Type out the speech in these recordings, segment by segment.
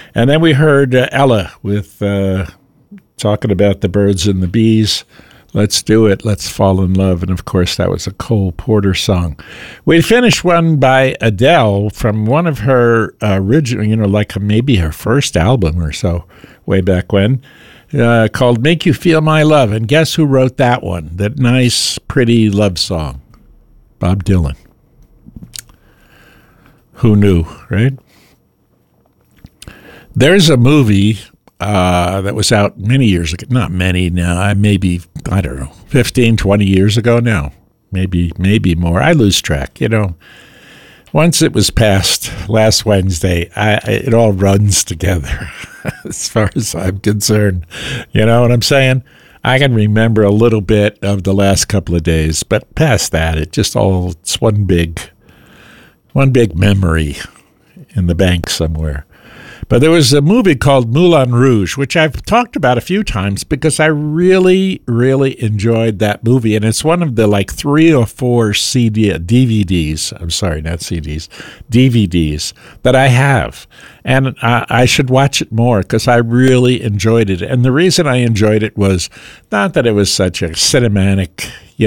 And then we heard Ella with talking about the birds and the bees. Let's do it. Let's fall in love. And of course, that was a Cole Porter song. We finished one by Adele from one of her original, like maybe her first album or so, way back when, called Make You Feel My Love. And guess who wrote that one? That nice, pretty love song? Bob Dylan. Who knew, right? There's a movie that was out many years ago. Not many now. Maybe, I don't know, 15, 20 years ago now. Maybe more. I lose track, Once it was passed last Wednesday, it all runs together as far as I'm concerned. You know what I'm saying? I can remember a little bit of the last couple of days, but past that, it's one big memory in the bank somewhere. But there was a movie called Moulin Rouge, which I've talked about a few times because I really, really enjoyed that movie. And it's one of the 3 or 4 DVDs. I'm sorry, not CDs, DVDs that I have. And I should watch it more because I really enjoyed it. And the reason I enjoyed it was not that it was such a cinematic,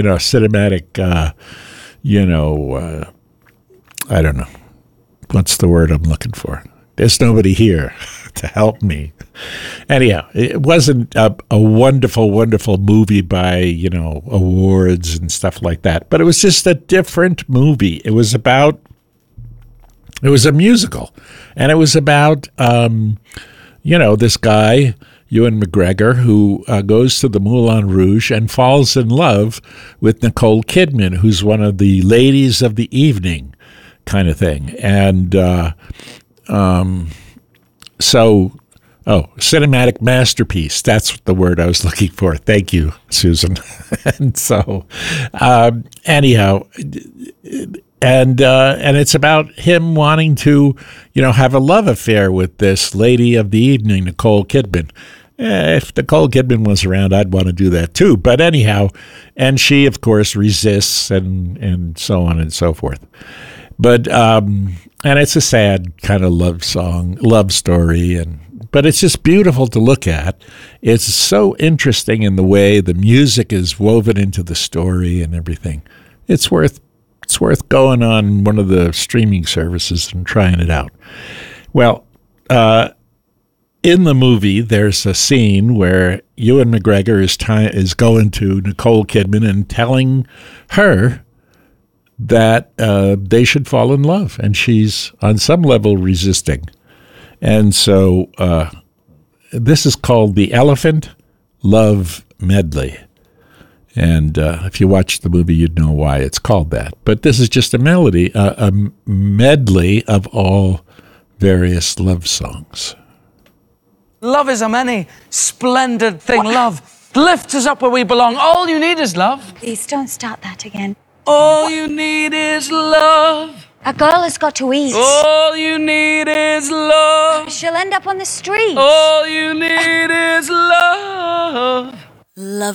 I don't know. What's the word I'm looking for? There's nobody here to help me. Anyhow, it wasn't a wonderful, wonderful movie by, awards and stuff like that. But it was just a different movie. It was a musical. And it was about, this guy, Ewan McGregor, who goes to the Moulin Rouge and falls in love with Nicole Kidman, who's one of the ladies of the evening kind of thing. And cinematic masterpiece. That's the word I was looking for. Thank you, Susan. And so, anyhow, and it's about him wanting to, have a love affair with this lady of the evening, Nicole Kidman. If Nicole Kidman was around, I'd want to do that too. But anyhow, and she, of course, resists and so on and so forth. But and it's a sad kind of love story, but it's just beautiful to look at. It's so interesting in the way the music is woven into the story and everything. It's worth going on one of the streaming services and trying it out. Well, in the movie, there's a scene where Ewan McGregor is going to Nicole Kidman and telling her that they should fall in love, and she's on some level resisting. And so this is called the Elephant Love Medley. And if you watch the movie, you'd know why it's called that. But this is just a medley of all various love songs. Love is a many splendid thing. Love lifts us up where we belong. All you need is love. Please don't start that again. All you need is love. A girl has got to eat. All you need is love. She'll end up on the street. All you need is love. Love.